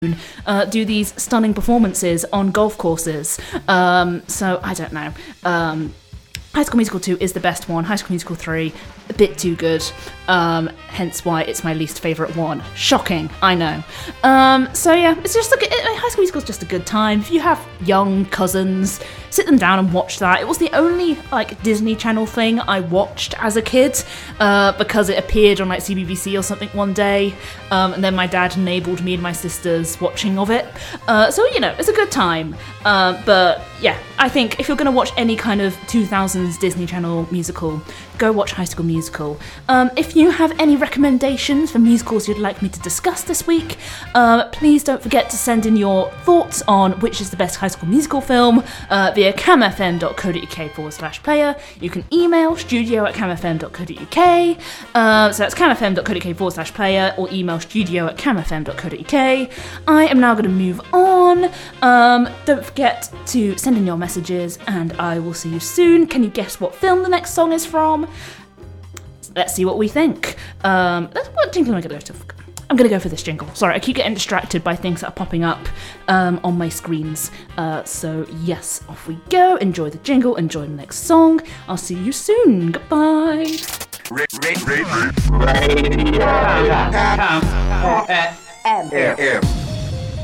do these stunning performances on golf courses. So I don't know. High School Musical 2 is the best one. High School Musical 3, a bit too good. Hence why it's my least favourite one. Shocking, I know. So yeah, it's just High School Musical is just a good time. If you have young cousins, sit them down and watch that. It was the only Disney Channel thing I watched as a kid because it appeared on CBBC or something one day, and then my dad enabled me and my sisters watching of it. So it's a good time. But yeah, I think if you're going to watch any kind of 2000s Disney Channel musical, go watch High School Musical. If you have any recommendations for musicals you'd like me to discuss this week, please don't forget to send in your thoughts on which is the best High School Musical film via camfm.co.uk/player. You can email studio@camfm.co.uk. So that's camfm.co.uk/player, or email studio@camfm.co.uk. I am now going to move on. Don't forget to send in your messages, and I will see you soon. Can you guess what film the next song is from? Let's see what we think. What jingle am I going to go to? I'm going to go for this jingle. Sorry, I keep getting distracted by things that are popping up on my screens. So yes, off we go. Enjoy the jingle, enjoy the next song. I'll see you soon. Goodbye. Radio.